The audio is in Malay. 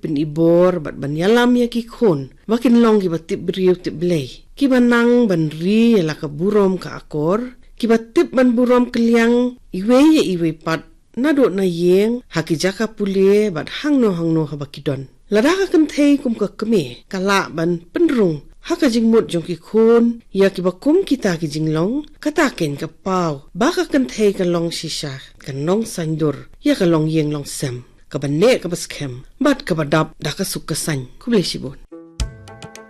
pin ibor bat ban yalam ya ki khon wakin long ki batip riu tip blei ki banang ban ri la ka burom ka akor ki batip ban burom keliang iwe pat nado na yeng haki jaka pulie bat hangno habakidon ladaka kan thei kum ka keme kala ban penrung haka jingmut jong ki khon ya ki bakum kita ki jinglong kata ken ka pau baka kan thei ka long shisha kan nong sandur ya ka long yeng long sem ka banne ka baskem bat ka badap da ka suk ka san kuble shibon